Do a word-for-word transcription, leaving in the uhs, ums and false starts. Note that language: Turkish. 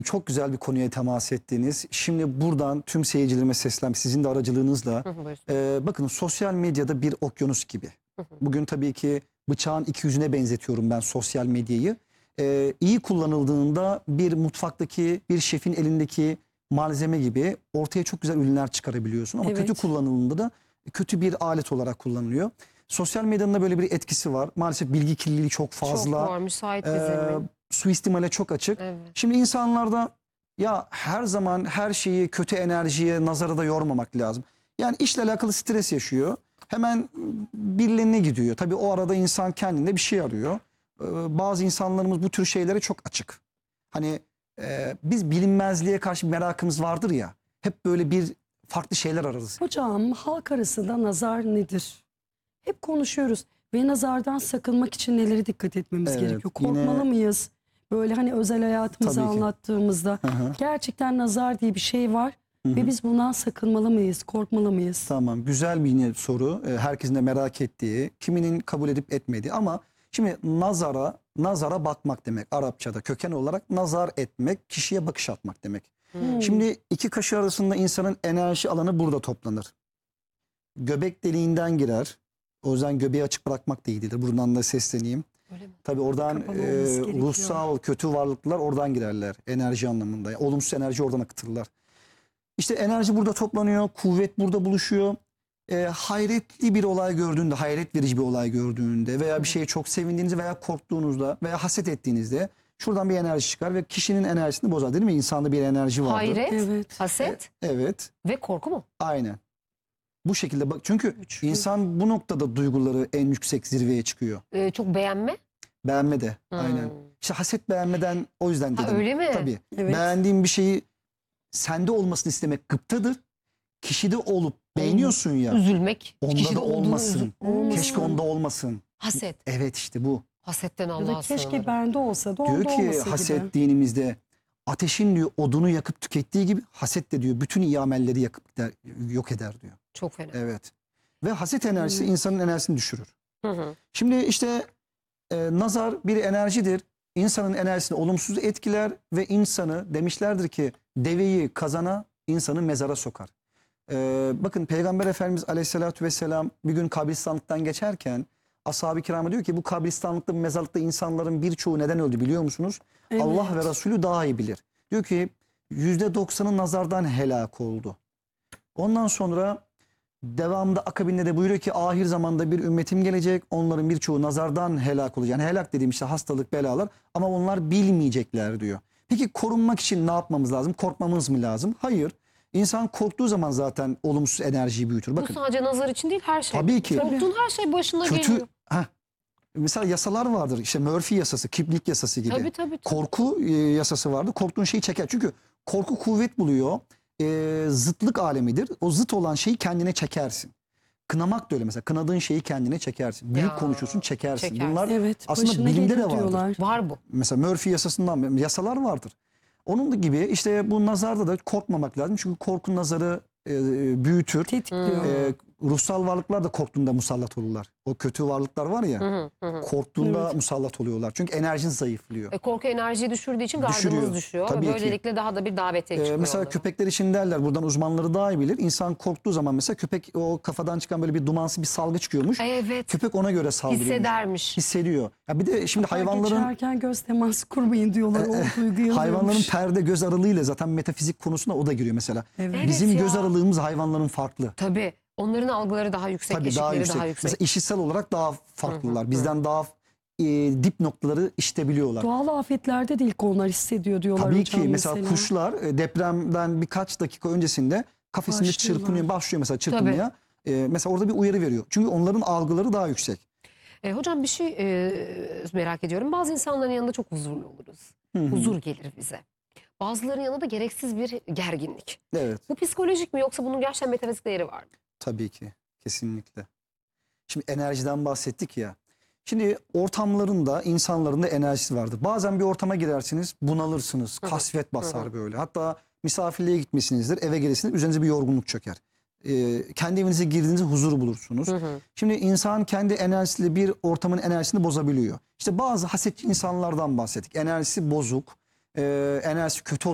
Çok güzel bir konuya temas ettiniz. Şimdi buradan tüm seyircilerime seslem, sizin de aracılığınızla. Hı hı, e, bakın sosyal medyada bir okyanus gibi. Hı hı. Bugün tabii ki bıçağın iki yüzüne benzetiyorum ben sosyal medyayı. E, iyi kullanıldığında bir mutfaktaki bir şefin elindeki malzeme gibi ortaya çok güzel ürünler çıkarabiliyorsun. Ama Evet. kötü kullanıldığında da kötü bir alet olarak kullanılıyor. Sosyal medyanın da böyle bir etkisi var. Maalesef bilgi kirliliği çok fazla. Çok var, müsait bir Ee, zemin. suistimale çok açık. Evet. Şimdi insanlarda ya her zaman her şeyi kötü enerjiye, nazara da yormamak lazım. Yani işle alakalı stres yaşıyor. Hemen birilerine gidiyor. Tabii o arada insan kendinde bir şey arıyor. Ee, bazı insanlarımız bu tür şeylere çok açık. Hani e, biz bilinmezliğe karşı bir merakımız vardır ya. Hep böyle bir farklı şeyler ararız. Hocam halk arasında nazar nedir? Hep konuşuyoruz ve nazardan sakınmak için nelere dikkat etmemiz Evet, gerekiyor? yine- Korkmalı mıyız? Böyle hani özel hayatımızı Tabii ki. anlattığımızda Hı hı. gerçekten nazar diye bir şey var Hı hı. ve biz bundan sakınmalı mıyız? Korkmalı mıyız? Tamam, güzel bir yine soru. Ee, herkesin de merak ettiği, kiminin kabul edip etmediği ama şimdi nazara, nazara bakmak demek. Arapçada köken olarak nazar etmek, kişiye bakış atmak demek. Hmm. Şimdi iki kaşı arasında insanın enerji alanı burada toplanır. Göbek deliğinden girer. O yüzden göbeği açık bırakmak da iyi değildir. Buradan da sesleneyim. Öyle mi? Tabii oradan Kapalı e, olması gerekiyor. ruhsal kötü varlıklar oradan girerler enerji anlamında. Yani olumsuz enerji oradan akıtırlar. İşte enerji burada toplanıyor, kuvvet burada buluşuyor. E, hayretli bir olay gördüğünde, hayret verici bir olay gördüğünde veya bir şeye çok sevindiğinizde veya korktuğunuzda veya haset ettiğinizde şuradan bir enerji çıkar ve kişinin enerjisini bozar, değil mi? İnsanda bir enerji vardır. Hayret, Evet. haset Evet, ve korku mu? aynen. Bu şekilde bak çünkü Üçlü. insan bu noktada duyguları en yüksek zirveye çıkıyor. Ee, çok beğenme. Beğenme de, Hmm. aynen. İşte haset beğenmeden o yüzden Ha, dedim. öyle mi? Tabii. Evet. Beğendiğin bir şeyi sende olmasını istemek gıptadır. Kişide olup beğeniyorsun ya. Üzülmek. Onda kişide da olduğunu olmasın. üzül- olmasın. Keşke onda olmasın. Haset. Evet işte bu. Hasetten Ya da Allah'a keşke sığınırım. bende olsa da Diyor onda ki olmasa haset gibi. dinimizde ateşin diyor odunu yakıp tükettiği gibi haset de diyor bütün iyi amelleri yakıp der, yok eder diyor. Çok fena. Evet. Ve haset enerjisi Hmm. insanın enerjisini düşürür. Hı hı. Şimdi işte e, nazar bir enerjidir. İnsanın enerjisini olumsuz etkiler ve insanı demişlerdir ki deveyi kazana insanı mezara sokar. E, bakın Peygamber Efendimiz Aleyhisselatü Vesselam bir gün kabristanlıktan geçerken ashab-ı kirama diyor ki bu kabristanlıkta, bu mezarlıkta insanların birçoğu neden öldü biliyor musunuz? Evet. Allah ve Resulü daha iyi bilir. Diyor ki yüzde doksanı nazardan helak oldu. Ondan sonra devamında akabinde de buyuruyor ki ahir zamanda bir ümmetim gelecek. Onların birçoğu nazardan helak olacak. Yani helak dediğim işte hastalık, belalar ama onlar bilmeyecekler diyor. Peki korunmak için ne yapmamız lazım? Korkmamız mı lazım? Hayır. İnsan korktuğu zaman zaten olumsuz enerjiyi büyütür. Bakın Bu sadece nazar için değil, her şey. Tabii ki. Korktuğun her şey başına kötü geliyor. heh, mesela yasalar vardır. İşte Murphy yasası, Kipling yasası gibi. Tabii tabii. tabii. Korku e, yasası vardı. Korktuğun şeyi çeker. Çünkü korku kuvvet buluyor. E, zıtlık alemidir. O zıt olan şeyi kendine çekersin. Kınamak da öyle mesela. Kınadığın şeyi kendine çekersin. Büyük Ya, konuşursun, çekersin. çekersin. Bunlar Evet. aslında başına bilimde de gelir vardır. diyorlar. Var bu. Mesela Murphy yasasından yasalar vardır. Onun da gibi işte bu nazarda da korkmamak lazım. Çünkü korku nazarı e, büyütür. Tetikliyor. E, ruhsal varlıklar da korktuğunda musallat olurlar. O kötü varlıklar var ya. Hı hı, hı hı. Korktuğunda Evet. musallat oluyorlar. Çünkü enerjin zayıflıyor. E, korku enerjiyi düşürdüğü için gardımız Düşürüyor. düşüyor. Tabii ve ki. böylelikle daha da bir davete Ee, çıkıyor. mesela onlara. köpekler için derler, buradan uzmanları daha iyi bilir. İnsan korktuğu zaman mesela köpek o kafadan çıkan böyle bir dumansı bir salgı çıkıyormuş. Evet. Köpek ona göre saldırıyor. Hissedermiş. Hissediyor. Ya bir de şimdi hayvanların Geçerken göz teması kurmayın diyorlar. O duyguyu hayvanların alıyormuş. perde göz aralığıyla zaten metafizik konusuna o da giriyor mesela. Evet. Evet Bizim ya. göz aralığımız hayvanların farklı. Tabii. Onların algıları daha yüksek, Tabii eşikleri daha yüksek. daha yüksek. Mesela işitsel olarak daha farklılar. Hı hı, hı. Bizden daha e, dip noktaları işitebiliyorlar. Doğal afetlerde de ilk onlar hissediyor diyorlar Tabii hocam ki mesela, kuşlar e, depremden birkaç dakika öncesinde kafesinde Başlıyorlar. çırpınıyor, başlıyor mesela çırpınmaya. E, mesela orada bir uyarı veriyor. Çünkü onların algıları daha yüksek. E, hocam bir şey e, merak ediyorum. Bazı insanların yanında çok huzurlu oluruz. Hı hı. Huzur gelir bize. Bazılarının yanında da gereksiz bir gerginlik. Evet, Bu psikolojik mi yoksa bunun gerçekten metafizik değeri var mı? tabii ki. Kesinlikle. Şimdi enerjiden bahsettik ya. Şimdi ortamlarında, insanların da enerjisi vardır. Bazen bir ortama girersiniz, bunalırsınız. Hı hı. Kasvet basar Hı hı. böyle. Hatta misafirliğe gitmişsinizdir, eve gelirsiniz, üzerinize bir yorgunluk çöker. Ee, kendi evinize girdiğinizde huzur bulursunuz. Hı hı. Şimdi insan kendi enerjisiyle bir ortamın enerjisini bozabiliyor. İşte bazı hasetçi insanlardan bahsettik. Enerjisi bozuk, e, enerjisi kötü